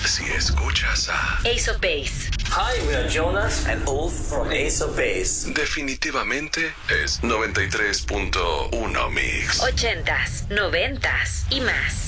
si escuchas a Ace of Base. Hi, we are Jonas and Ulf from Ace of Base. definitivamente es 93.1 Mix. 80s, 90s y más.